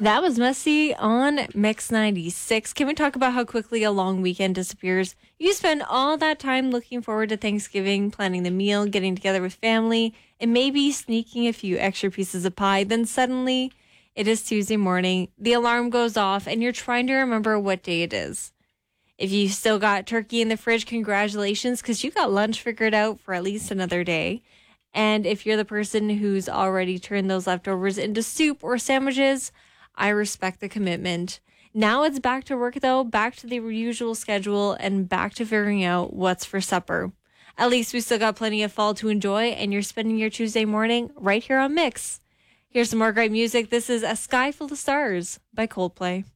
That was Messy on Mix 96. Can we talk about how quickly a long weekend disappears? You spend all that time looking forward to Thanksgiving, planning the meal, getting together with family, and maybe sneaking a few extra pieces of pie. Then suddenly, it is Tuesday morning, the alarm goes off, and you're trying to remember what day it is. If you still got turkey in the fridge, congratulations, because you got lunch figured out for at least another day. And if you're the person who's already turned those leftovers into soup or sandwiches, I respect the commitment. Now it's back to work, though, back to the usual schedule, and back to figuring out what's for supper. At least we still got plenty of fall to enjoy, and you're spending your Tuesday morning right here on Mix. Here's some more great music. This is A Sky Full of Stars by Coldplay.